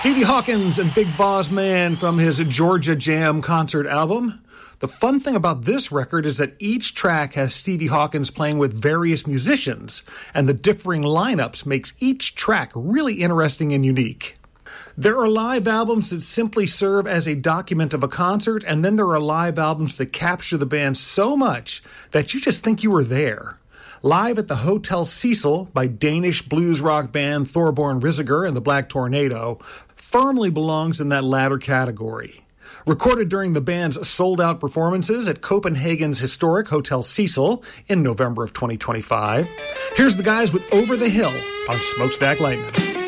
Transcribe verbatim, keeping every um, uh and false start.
Stevie Hawkins and Big Boss Man from his Georgia Jam concert album. The fun thing about this record is that each track has Stevie Hawkins playing with various musicians, and the differing lineups makes each track really interesting and unique. There are live albums that simply serve as a document of a concert, and then there are live albums that capture the band so much that you just think you were there. Live at the Hotel Cecil by Danish blues rock band Thorborn Riziger and the Black Tornado firmly belongs in that latter category. Recorded during the band's sold-out performances at Copenhagen's historic Hotel Cecil in November of twenty twenty-five, here's the guys with Over the Hill on Smokestack Lightning.